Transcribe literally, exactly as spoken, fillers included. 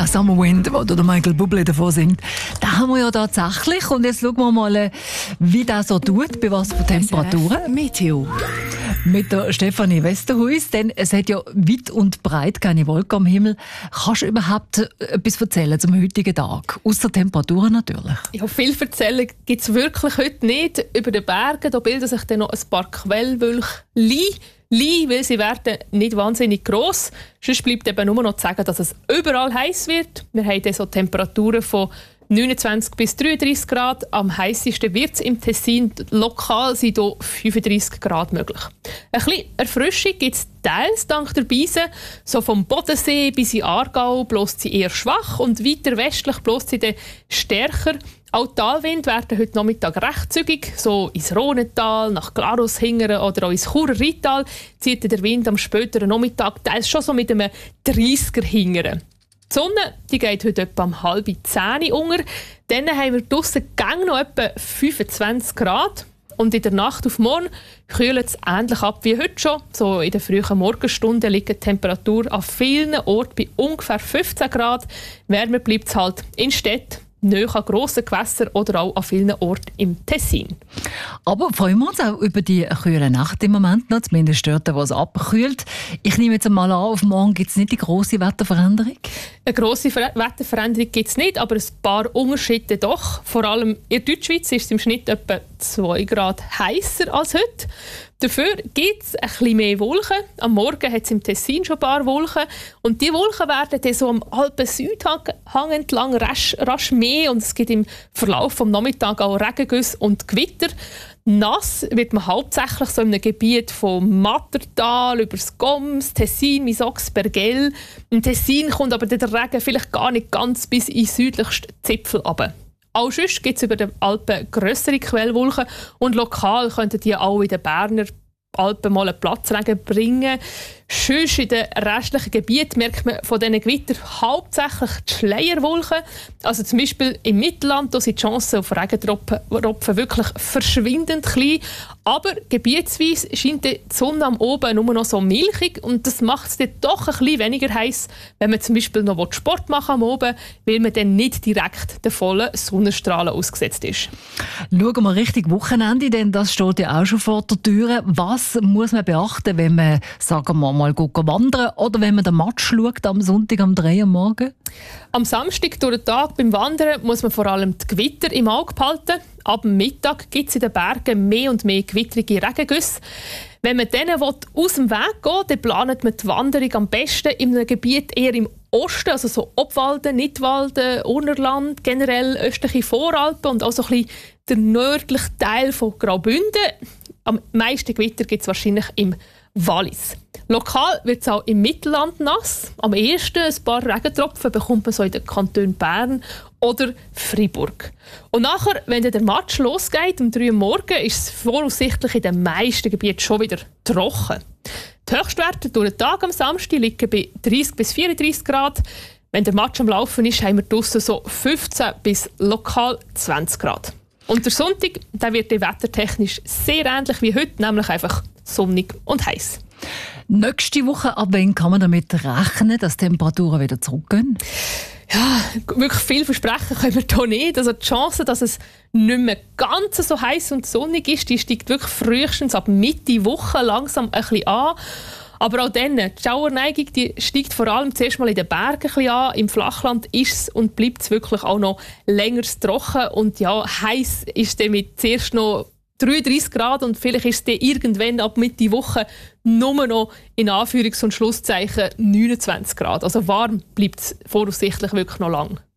Summer Wind, wo der Michael Bublé davon singt. Da haben wir ja tatsächlich. Und jetzt schauen wir mal, wie das so tut, bei was für Temperaturen. Meteo. Mit der Stefanie Westerhuis, denn es hat ja weit und breit keine Wolken am Himmel. Kannst du überhaupt etwas erzählen zum heutigen Tag? Ausser Temperaturen natürlich. Ja, viel erzählen gibt es wirklich heute nicht. Über den Bergen da bilden sich dann noch ein paar Quellwölkchen, weil sie werden nicht wahnsinnig gross. Sonst bleibt eben nur noch zu sagen, dass es überall heiß wird. Wir haben dann so Temperaturen von neunundzwanzig bis dreiunddreißig Grad. Am heißesten wird es im Tessin. Lokal sind hier fünfunddreißig Grad möglich. Ein bisschen Erfrischung gibt es teils dank der Beise. So vom Bodensee bis in Aargau bläst sie eher schwach und weiter westlich bläst sie dann stärker. Auch Talwind werden heute Nachmittag recht zügig. So ins Rhonental, nach Glarus hingern oder auch ins Churer Rheintal zieht der Wind am späteren Nachmittag teils schon so mit einem dreißiger hingern. Die Sonne die geht heute etwa um halb zehn unter. Dann haben wir draussen gang noch etwa fünfundzwanzig Grad. Und in der Nacht auf morgen kühlt es ähnlich ab wie heute schon. So in den frühen Morgenstunden liegt die Temperatur an vielen Orten bei ungefähr fünfzehn Grad. Wärmer bleibt es halt in Städten, nahe an grossen Gewässern oder auch an vielen Orten im Tessin. Aber freuen wir uns auch über die kühle Nacht im Moment noch, zumindest dort, wo es abkühlt. Ich nehme jetzt mal an, auf morgen gibt es nicht die grosse Wetterveränderung? Eine grosse Ver- Wetterveränderung gibt es nicht, aber ein paar Unterschiede doch. Vor allem in der Deutschschweiz ist es im Schnitt etwa zwei Grad heißer als heute. Dafür gibt es ein bisschen mehr Wolken. Am Morgen hat es im Tessin schon ein paar Wolken. Und diese Wolken werden dann so am Alpen-Südhang entlang rasch, rasch mehr. Und es gibt im Verlauf des Nachmittags auch Regengüsse und Gewitter. Nass wird man hauptsächlich so in einem Gebiet vom Mattertal über das Goms, Tessin, Misox, Bergell. Im Tessin kommt aber der Regen vielleicht gar nicht ganz bis in den südlichsten Zipfel runter. Auch sonst gibt es über den Alpen grössere Quellwolken und lokal könnten die auch in den Berner Alpen mal einen Platzregen bringen. Sonst in den restlichen Gebieten merkt man von diesen Gewittern hauptsächlich die Schleierwolken. Also zum Beispiel im Mittelland da sind die Chancen auf Regentropfen wirklich verschwindend klein. Aber gebietsweise scheint die Sonne am Oben nur noch so milchig und das macht es dann doch ein bisschen weniger heiß, wenn man zum Beispiel noch Sport machen am Oben, weil man dann nicht direkt den vollen Sonnenstrahlen ausgesetzt ist. Schauen wir Richtung Wochenende, denn das steht ja auch schon vor der Tür. Was muss man beachten, wenn man, sagen wir mal, geht wandern oder wenn man den Match schaut am Sonntag um drei Uhr morgens? Am Samstag durch den Tag beim Wandern muss man vor allem die Gewitter im Auge behalten. Ab dem Mittag gibt es in den Bergen mehr und mehr gewittrige Regengüsse. Wenn man denen aus dem Weg geht, dann plant man die Wanderung am besten in einem Gebiet eher im Osten, also so Obwalden, Nidwalden, Urnerland, generell östliche Voralpen und auch so ein bisschen der nördliche Teil von Graubünden. Am meisten Gewitter gibt es wahrscheinlich im Wallis. Lokal wird es auch im Mittelland nass. Am ehesten ein paar Regentropfen bekommt man so in den Kantonen Bern oder Freiburg. Und nachher, wenn der Match losgeht, um drei Uhr morgens, ist es voraussichtlich in den meisten Gebieten schon wieder trocken. Die Höchstwerte durch den Tag am Samstag liegen bei dreißig bis vierunddreißig Grad. Wenn der Match am Laufen ist, haben wir draussen so fünfzehn bis lokal zwanzig Grad. Und der Sonntag der wird wettertechnisch sehr ähnlich wie heute, nämlich einfach sonnig und heiß. Nächste Woche, ab wann kann man damit rechnen, dass die Temperaturen wieder zurückgehen? Ja, wirklich viel versprechen können wir hier nicht. Also die Chance, dass es nicht mehr ganz so heiß und sonnig ist, die steigt wirklich frühestens ab Mitte Woche langsam ein bisschen an. Aber auch dann, die Schauerneigung die steigt vor allem zuerst mal in den Bergen ein bisschen an. Im Flachland ist es und bleibt es wirklich auch noch länger trocken. Und ja, heiß ist damit zuerst noch dreiunddreißig Grad und vielleicht ist es dann irgendwann ab Mitte Woche nur noch in Anführungs- und Schlusszeichen neunundzwanzig Grad. Also warm bleibt es voraussichtlich wirklich noch lang.